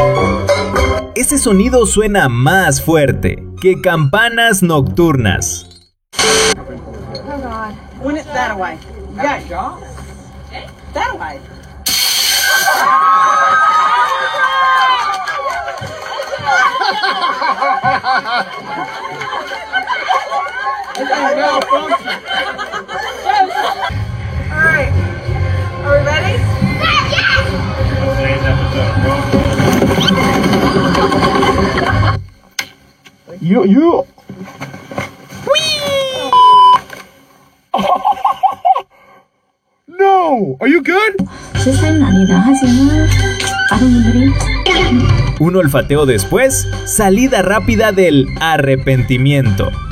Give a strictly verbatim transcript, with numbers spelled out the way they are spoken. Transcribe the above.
Ese sonido suena más fuerte que campanas nocturnas. Alright, are we ready? You, you. No, are you good? 실사는 아니다. 하지만 다른 분들이 Un olfateo después, salida rápida del arrepentimiento.